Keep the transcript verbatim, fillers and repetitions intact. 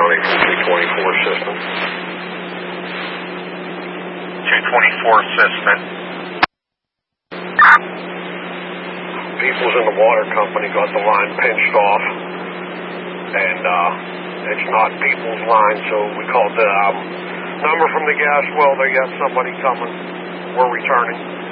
County from two twenty-four system. two twenty-four system. Peoples in the water company got the line pinched off, and uh, it's not Peoples' line, so we called the um, number from the gas well. They got somebody coming. We're returning.